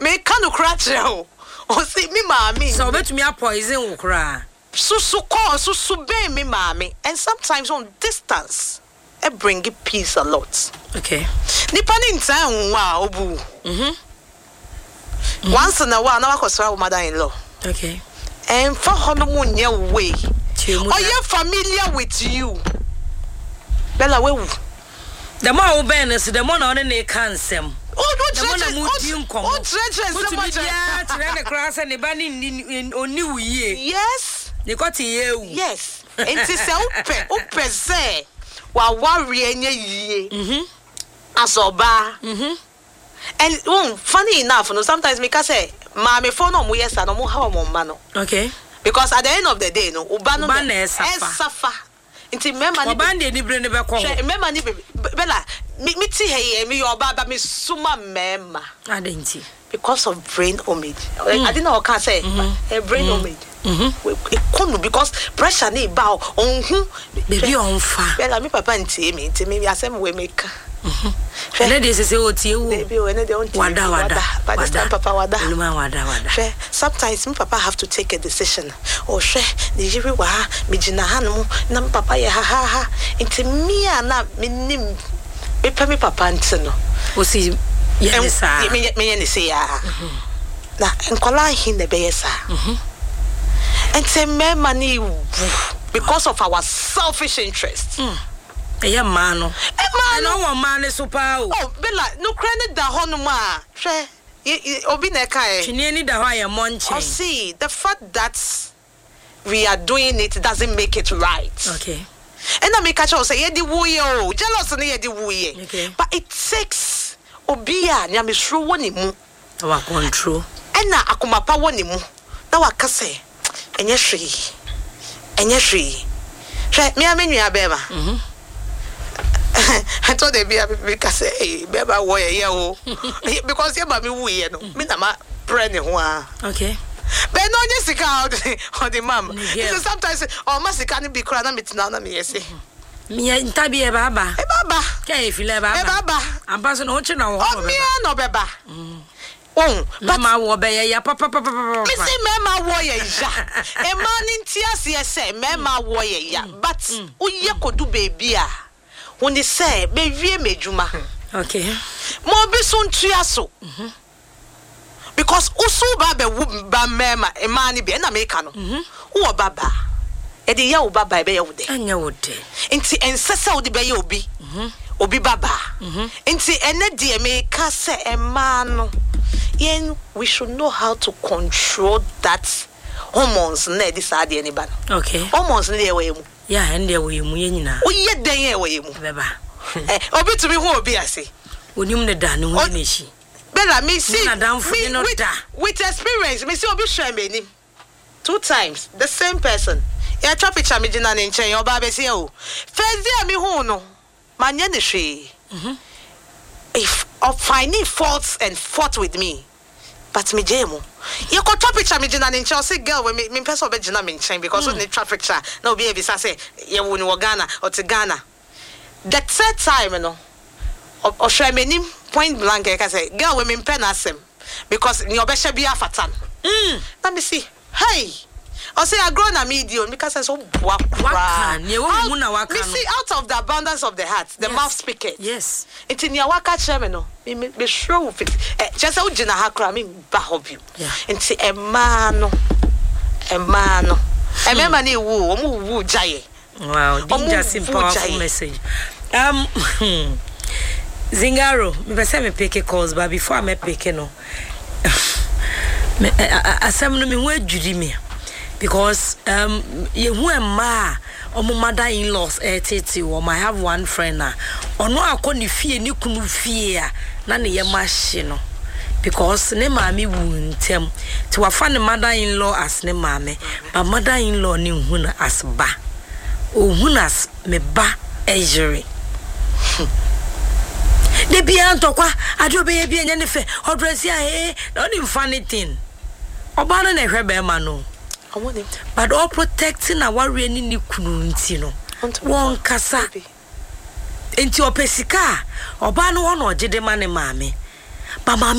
me kanu krache o see me mami so bet me poison wo kra so be me mami and sometimes on distance it bring peace a lot. Okay. Nipa ni ntan wa obu. Once in a while na wakosra mother-in-law. Okay. And for honomu nye way. Or you familiar with you. Bella we. The more obenes, the more on the cansem. Oh, the more the class and the banning in new year. Yes. They got you. Yes. And it's open say. Wa worry ye. Asoba. And funny enough, no, sometimes me can say, "Ma, me phone no mo yes, no mo how mo mano." Okay. Because at the end of the day, no, ubano suffer. Inti memma ni ubande ni bre ne be ko. Memma ni bella me ti hey me your baba me suma memma. Adenti. Because of brain homage. I didn't know what can say. Brain homage. Because pressure ni bow on baby on fa. Bella me papa nti me asem we make. Ene dey say o tie wo. Baby we ne dey on wada. But this time papa wada. Wada. Sometimes me papa have to take a decision. Oh she, the jiri wa me jina hanu na papa ye ha. Inti me ana me nim me papa ntino. O si ye sa. Me ye say ya. Na enkola hin ne be yesa. And say me money because of our selfish interests. Yeah, man. No one man is super. Oh, Bella, no credit the honuma. Obi nekai. She need the higher money. Oh, see, the fact that we are doing it doesn't make it right. Okay. And I make a choice say, "Yedi wuyo, jealous and yedi wuye." Okay. But it takes obia nyame shro woni mu. Our control. And na akomapa woni mu. Na wakase. Enye hwe. Hwe me amenua bema. I told them because hey beba wo ye o because ye ba me wu ye no me na ma brand ho a. Okay. But no just sika out on the mom. Sometimes ma sika ni bi kura na metina na me yesi. Me ntabi e baba. E baba. Kai file baba. E baba. Ambaso no chi na wo. Oh me no beba. But ma wo be ya papa. Me say me ma wo ye ja. E man ntiase say me ma wo ye ya. But uye kodu baby a. When they say be wie medjuma. Okay. Mo be so ntua so. Because usu ba be ba mema e man ni be na make no. Wo baba. E de ya wo baba be ya wo de. Anya wo de. Nti ensesa wo de be ya obi. Obi baba. Nti ene de me ka se e man no. Yen we should know how to control that hormones na this ade anybody. Okay. Hormones na dey we mu. Yeah, and there we mu nyina. Oye den ye we mu. Beba. Obi to be hu obi ase. Onim ne da ne hu ne shi. Bella me see with experience me see obi share me nim. 2 times the same person. Ya twa picture me gina ne nchen oba be say o. First day me hu no. Manya ne hwe. If of finding faults and fought with me. But me jemo. You could top picture me gina ne nchen say girl when me person be gina me nchen because when the traffic cha na obi e bi say ye wo ni Ghana or to Ghana. The third time no. Or share me nim point blank I say girl when me pen asem because ni obesha bi afatan. Let me see. Hey. I say I grown a medium because I so waka. Me see out of the abundance of the heart, the mouth speaketh. Yes. It's in your waka chemeno. Me sure of it. Just how Jina Hakra me bahob you. It's a man. A man ni woo jaye. Wow, just powerful message. Zingaro, me say me pick calls, but before I me pick no. Asem no me hu adwudi me. Because you who am ma or my mother-in-laws tete or I have one friend or no I couldn't fear ni kunu fear none ye machine because ne mammy won't tell to a funny mother-in-law as ne mammy but mother-in-law ni huna as ba o hunas me ba ejere de bia ntokwa adobe bia nya ne fe odresi a not in funny thing obana na hwebe ma no. But all protecting our rainy ni kununti no. One kasa. Enti opesika. Oba no one ojede mane mame. Ba mame